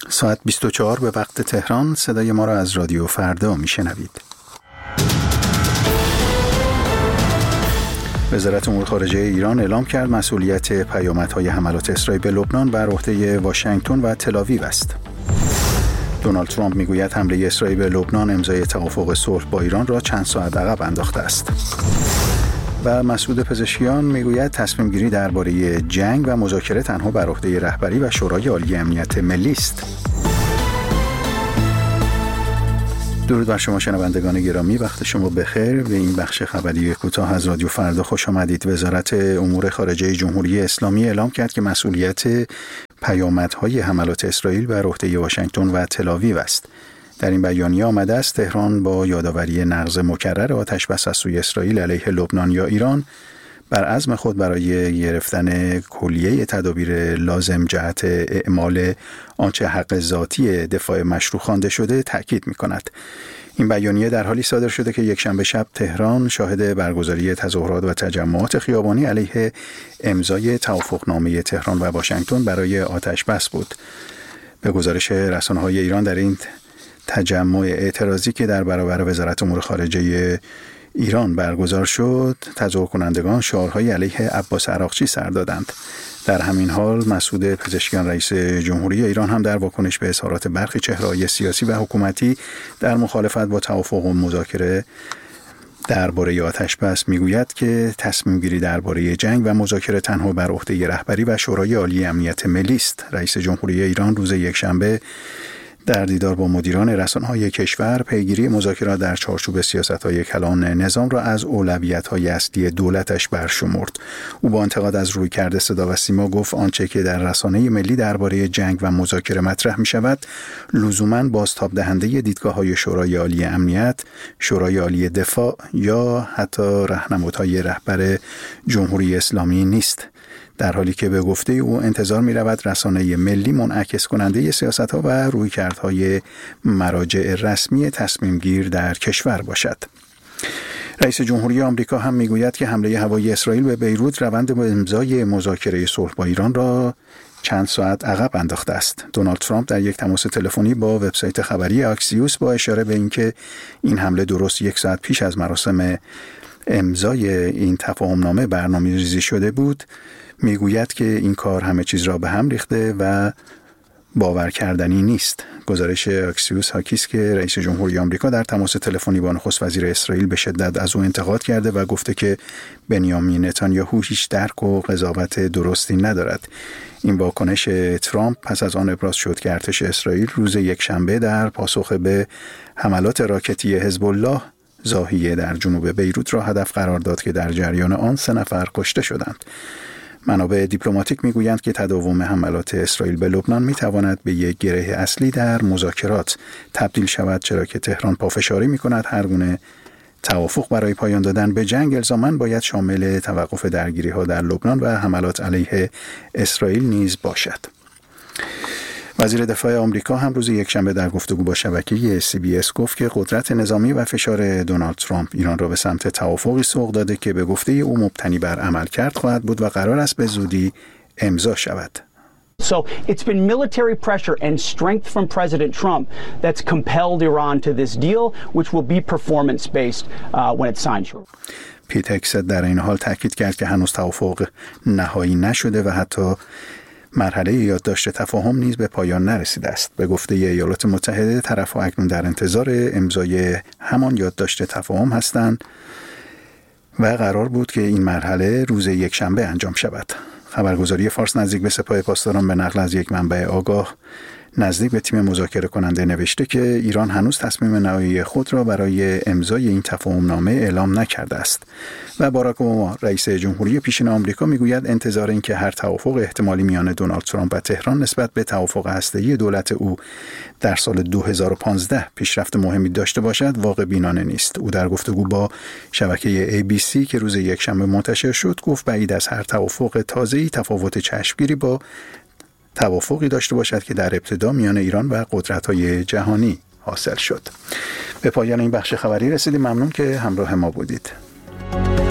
ساعت 24 به وقت تهران. صدای ما را از رادیو فردا میشنوید. وزارت امور خارجه ایران اعلام کرد مسئولیت پیامدهای حملات اسرائیل به لبنان بر عهده واشنگتن و تل‌آویو است. دونالد ترامپ میگوید حمله اسرائیل به لبنان امضای توافق صلح با ایران را چند ساعت عقب انداخته است. و مسعود پزشکیان میگوید تصمیم گیری درباره جنگ و مذاکره تنها بر عهده رهبری و شورای عالی امنیت ملی است. درود بر شما شنوندگان گرامی، وقت شما بخیر. به این بخش خبری کوتاه از رادیو فردا خوش آمدید. وزارت امور خارجه جمهوری اسلامی اعلام کرد که مسئولیت پیامدهای حملات اسرائیل بر عهده واشنگتن و تل‌آویو است. در این بیانیه آمده است تهران با یادآوری نقض مکرر آتش‌بس از سوی اسرائیل علیه لبنان یا ایران بر عزم خود برای گرفتن کلیه تدابیر لازم جهت اعمال آنچه حق ذاتی دفاع مشروع خوانده شده تأکید می‌کند. این بیانیه در حالی صادر شده که یکشنبه شب تهران شاهد برگزاری تظاهرات و تجمعات خیابانی علیه امضای توافقنامه تهران و واشنگتن برای آتش‌بس بود. به گزارش رسانه‌های ایران در این تجمع اعتراضی که در برابر وزارت امور خارجه ایران برگزار شد، تظاهر کنندگان شعارهای علیه عباس عراقچی سر دادند. در همین حال مسعود پزشکیان رئیس جمهوری ایران هم در واکنش به اظهارات برخی چهره‌های سیاسی و حکومتی در مخالفت با توافق و مذاکره درباره آتش‌بس میگوید که تصمیم گیری درباره جنگ و مذاکره تنها بر عهده رهبری و شورای عالی امنیت ملی است. رئیس جمهوری ایران روز یکشنبه در دیدار با مدیران رسانه‌های کشور پیگیری مذاکرات در چارچوب سیاست‌های کلان نظام را از اولویت‌های اصلی دولتش برشمرد. او با انتقاد از رویکرد صدا و سیما گفت آنچه که در رسانه ملی درباره جنگ و مذاکره مطرح می‌شود لزوماً بازتاب دهنده دیدگاه‌های شورای عالی امنیت، شورای عالی دفاع یا حتی راهنمودهای رهبر جمهوری اسلامی نیست. در حالی که به گفته او انتظار می رود رسانه ملی منعکس کننده سیاست‌ها و رویکردهای مراجع رسمی تصمیم گیر در کشور باشد. رئیس جمهوری آمریکا هم می گوید که حمله هوایی اسرائیل به بیروت روند امضای مذاکره صلح با ایران را چند ساعت عقب انداخته است. دونالد ترامپ در یک تماس تلفنی با وبسایت خبری اکسیوس با اشاره به اینکه این حمله درست یک ساعت پیش از مراسم امضای این تفاهمنامه برنامه‌ریزی شده بود، میگوید که این کار همه چیز را به هم ریخته و باور کردنی نیست. گزارش اکسیوس حاکی است که رئیس جمهوری آمریکا در تماس تلفنی با نخست وزیر اسرائیل به شدت از او انتقاد کرده و گفته که بنیامین نتانیاهو هیچ درک و قضاوت درستی ندارد. این واکنش ترامپ پس از آن ابراز شد که ارتش اسرائیل روز یکشنبه در پاسخ به حملات راکتی حزب الله ضاحیه در جنوب بیروت را هدف قرار داد که در جریان آن 3 نفر کشته شدند. منابع دیپلماتیک میگویند که تداوم حملات اسرائیل به لبنان میتواند به یک گره اصلی در مذاکرات تبدیل شود، چرا که تهران پافشاری میکند هر گونه توافق برای پایان دادن به جنگ الزاماً باید شامل توقف درگیری‌ها در لبنان و حملات علیه اسرائیل نیز باشد. وزیر دفاع آمریکا هم روز یکشنبه در گفتگو با شبکه CBS گفت که قدرت نظامی و فشار دونالد ترامپ ایران را به سمت توافقی سوق داده که به گفته او مبتنی بر عملکرد خواهد بود و قرار است به زودی امضا شود. So it's been military pressure and strength from President Trump that's compelled Iran to this deal, which will be performance-based when it's signed. پیت هگست در این حال تاکید کرد که هنوز توافق نهایی نشده و حتی مرحله یادداشت تفاهم نیز به پایان نرسیده است. به گفته ایالات متحده طرف‌ها اکنون در انتظار امضای همان یادداشت تفاهم هستند و قرار بود که این مرحله روز یکشنبه انجام شود. خبرگزاری فارس نزدیک به سپاه پاسداران به نقل از یک منبع آگاه نزدیک به تیم مذاکره کننده نوشته که ایران هنوز تصمیم نهایی خود را برای امضای این تفاهمنامه اعلام نکرده است و باراک اوباما رئیس جمهوری پیشین آمریکا میگوید انتظار این که هر توافق احتمالی میان دونالد ترامپ و تهران نسبت به توافق هسته‌ای دولت او در سال 2015 پیشرفت مهمی داشته باشد واقع بینانه نیست. او در گفتگو با شبکه ABC که روز یکشنبه منتشر شد گفت بعید از هر توافق تازه‌ای تفاوت چشمگیری با توافقی داشته باشد که در ابتدا میان ایران و قدرت‌های جهانی حاصل شد. به پایان این بخش خبری رسیدیم. ممنون که همراه ما بودید.